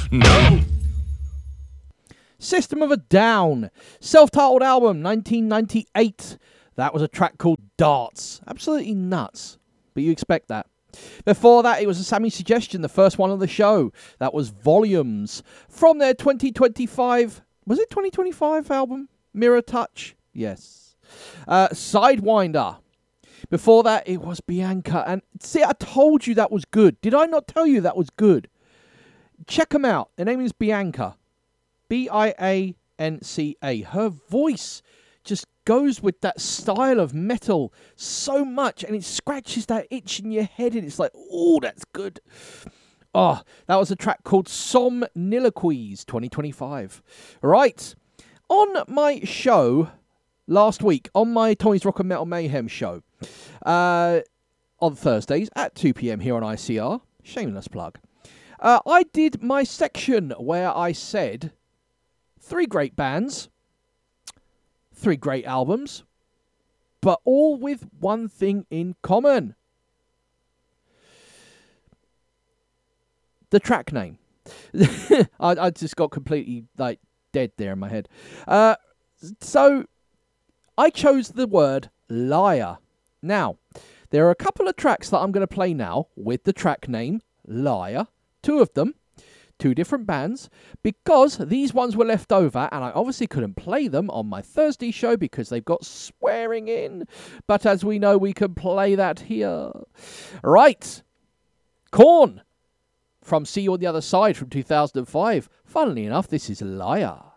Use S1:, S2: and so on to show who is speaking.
S1: No!
S2: System of a Down, self-titled album, 1998. That was a track called Darts. Absolutely nuts, but you expect that. Before that, it was a Sammy Suggestion, the first one of the show. That was Volumes. From their 2025, was it 2025 album? Mirror Touch? Yes. Sidewinder. Before that, it was Bianca. And see, I told you that was good. Did I not tell you that was good? Check them out. Her name is Bianca. Bianca. Her voice just goes with that style of metal so much, and it scratches that itch in your head, and it's like, oh, that's good. Oh, that was a track called Somniloquies 2025. Right. On my show last week, on my Tommy's Rock and Metal Mayhem show, on Thursdays at 2 p.m. here on ICR, shameless plug, I did my section where I said 3 great bands, 3 great albums, but all with one thing in common. The track name. I just got completely dead there in my head. So I chose the word liar. Now, there are a couple of tracks that I'm going to play now with the track name Liar. 2 of them. 2 different bands, because these ones were left over, and I obviously couldn't play them on my Thursday show because they've got swearing in. But as we know, we can play that here. Right. Korn from See You on the Other Side from 2005. Funnily enough, this is Liar.